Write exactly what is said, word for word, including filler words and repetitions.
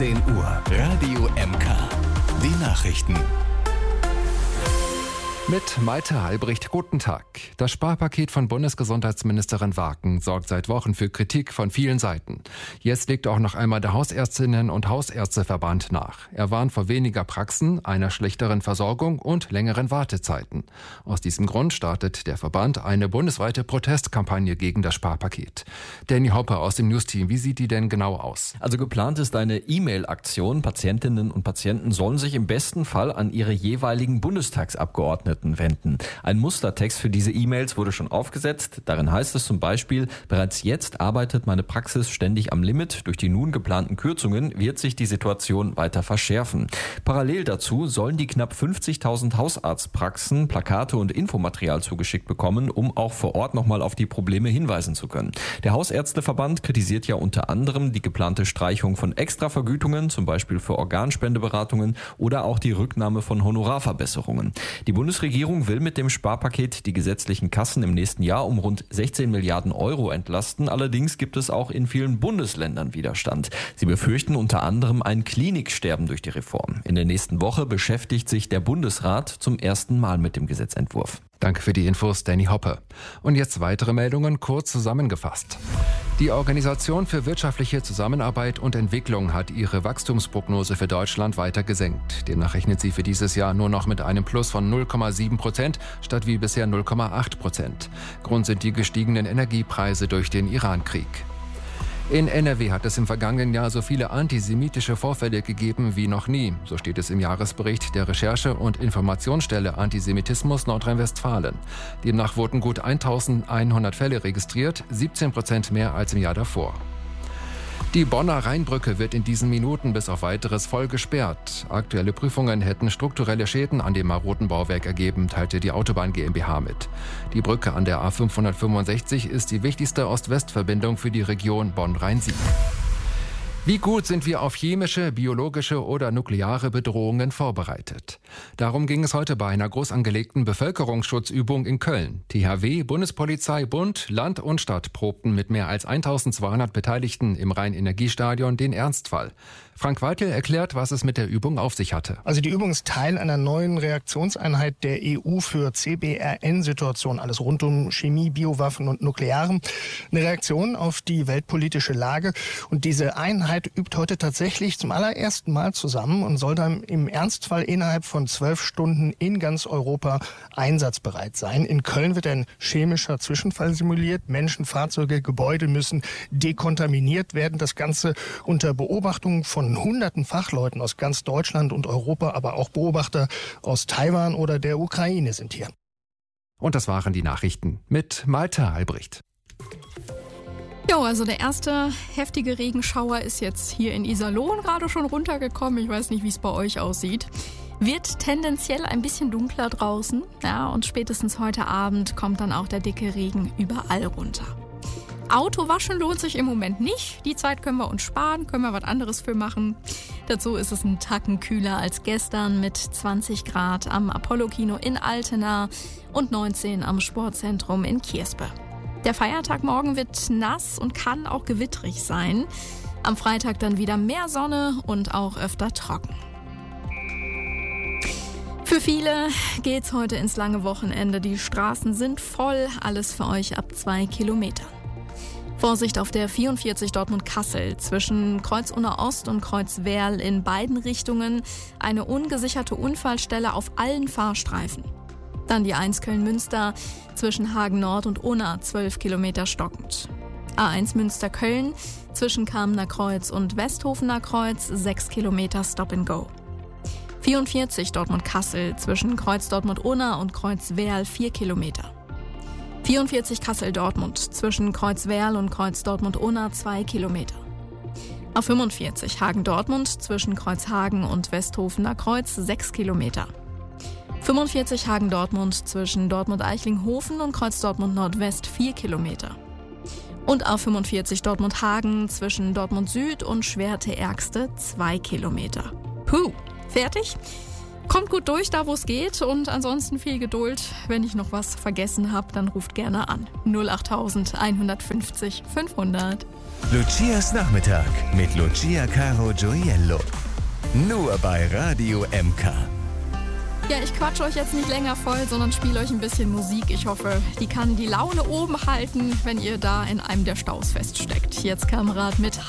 zehn Uhr, Radio M K. Die Nachrichten. Mit Malte Albrecht, guten Tag. Das Sparpaket von Bundesgesundheitsministerin Waken sorgt seit Wochen für Kritik von vielen Seiten. Jetzt legt auch noch einmal der Hausärztinnen- und Hausärzteverband nach. Er warnt vor weniger Praxen, einer schlechteren Versorgung und längeren Wartezeiten. Aus diesem Grund startet der Verband eine bundesweite Protestkampagne gegen das Sparpaket. Danny Hopper aus dem News-Team, wie sieht die denn genau aus? Also geplant ist eine E-Mail-Aktion. Patientinnen und Patienten sollen sich im besten Fall an ihre jeweiligen Bundestagsabgeordneten wenden. Ein Mustertext für diese E-Mails wurde schon aufgesetzt. Darin heißt es zum Beispiel: Bereits jetzt arbeitet meine Praxis ständig am Limit. Durch die nun geplanten Kürzungen wird sich die Situation weiter verschärfen. Parallel dazu sollen die knapp fünfzigtausend Hausarztpraxen Plakate und Infomaterial zugeschickt bekommen, um auch vor Ort nochmal auf die Probleme hinweisen zu können. Der Hausärzteverband kritisiert ja unter anderem die geplante Streichung von Extravergütungen, zum Beispiel für Organspendeberatungen, oder auch die Rücknahme von Honorarverbesserungen. Die Bundesregierung Die Regierung will mit dem Sparpaket die gesetzlichen Kassen im nächsten Jahr um rund sechzehn Milliarden Euro entlasten. Allerdings gibt es auch in vielen Bundesländern Widerstand. Sie befürchten unter anderem ein Kliniksterben durch die Reform. In der nächsten Woche beschäftigt sich der Bundesrat zum ersten Mal mit dem Gesetzentwurf. Danke für die Infos, Danny Hoppe. Und jetzt weitere Meldungen, kurz zusammengefasst. Die Organisation für wirtschaftliche Zusammenarbeit und Entwicklung hat ihre Wachstumsprognose für Deutschland weiter gesenkt. Demnach rechnet sie für dieses Jahr nur noch mit einem Plus von null Komma sieben Prozent statt wie bisher null Komma acht Prozent. Grund sind die gestiegenen Energiepreise durch den Irankrieg. In N R W hat es im vergangenen Jahr so viele antisemitische Vorfälle gegeben wie noch nie. So steht es im Jahresbericht der Recherche- und Informationsstelle Antisemitismus Nordrhein-Westfalen. Demnach wurden gut eintausendeinhundert Fälle registriert, siebzehn Prozent mehr als im Jahr davor. Die Bonner Rheinbrücke wird in diesen Minuten bis auf Weiteres voll gesperrt. Aktuelle Prüfungen hätten strukturelle Schäden an dem maroden Bauwerk ergeben, teilte die Autobahn GmbH mit. Die Brücke an der A fünfhundertfünfundsechzig ist die wichtigste Ost-West-Verbindung für die Region Bonn-Rhein-Sieg. Wie gut sind wir auf chemische, biologische oder nukleare Bedrohungen vorbereitet? Darum ging es heute bei einer groß angelegten Bevölkerungsschutzübung in Köln. T H W, Bundespolizei, Bund, Land und Stadt probten mit mehr als eintausendzweihundert Beteiligten im Rhein-Energiestadion den Ernstfall. Frank Weitel erklärt, was es mit der Übung auf sich hatte. Also die Übung ist Teil einer neuen Reaktionseinheit der E U für C B R N-Situationen, alles rund um Chemie, Biowaffen und Nuklearem. Eine Reaktion auf die weltpolitische Lage. Und diese Einheit übt heute tatsächlich zum allerersten Mal zusammen und soll dann im Ernstfall innerhalb von zwölf Stunden in ganz Europa einsatzbereit sein. In Köln wird ein chemischer Zwischenfall simuliert. Menschen, Fahrzeuge, Gebäude müssen dekontaminiert werden. Das Ganze unter Beobachtung von hunderten Fachleuten aus ganz Deutschland und Europa, aber auch Beobachter aus Taiwan oder der Ukraine sind hier. Und das waren die Nachrichten mit Malte Albrecht. Jo, also der erste heftige Regenschauer ist jetzt hier in Iserlohn gerade schon runtergekommen. Ich weiß nicht, wie es bei euch aussieht. Wird tendenziell ein bisschen dunkler draußen. Ja, und spätestens heute Abend kommt dann auch der dicke Regen überall runter. Autowaschen lohnt sich im Moment nicht. Die Zeit können wir uns sparen, können wir was anderes für machen. Dazu ist es ein Tacken kühler als gestern mit zwanzig Grad am Apollo-Kino in Altena und neunzehn am Sportzentrum in Kierspe. Der Feiertag morgen wird nass und kann auch gewittrig sein. Am Freitag dann wieder mehr Sonne und auch öfter trocken. Für viele geht's heute ins lange Wochenende. Die Straßen sind voll, alles für euch ab zwei Kilometern. Vorsicht auf der vierundvierzig Dortmund-Kassel zwischen Kreuz-Unna Ost und Kreuz-Werl in beiden Richtungen eine ungesicherte Unfallstelle auf allen Fahrstreifen. Dann die eins Köln-Münster zwischen Hagen-Nord und Unna zwölf Kilometer stockend. A eins Münster-Köln zwischen Kamener Kreuz und Westhofener Kreuz sechs Kilometer Stop-and-Go. vierundvierzig Dortmund-Kassel zwischen Kreuz-Dortmund-Unna und Kreuz-Werl vier Kilometer. vierundvierzig Kassel-Dortmund zwischen Kreuz-Werl und Kreuz-Dortmund-Unna zwei Kilometer. A fünfundvierzig Hagen-Dortmund zwischen Kreuzhagen und Westhofener Kreuz sechs Kilometer. fünfundvierzig Hagen-Dortmund zwischen Dortmund-Eichlinghofen und Kreuz-Dortmund-Nordwest vier Kilometer. Und A fünfundvierzig Dortmund-Hagen zwischen Dortmund-Süd und Schwerte-Ergste zwei Kilometer. Puh, fertig? Kommt gut durch, da wo es geht, und ansonsten viel Geduld. Wenn ich noch was vergessen habe, dann ruft gerne an. null acht eins fünf fünfhundert. Lucias Nachmittag mit Lucia Caro Gioiello. Nur bei Radio M K. Ja, ich quatsche euch jetzt nicht länger voll, sondern spiele euch ein bisschen Musik. Ich hoffe, die kann die Laune oben halten, wenn ihr da in einem der Staus feststeckt. Jetzt Kamerad mit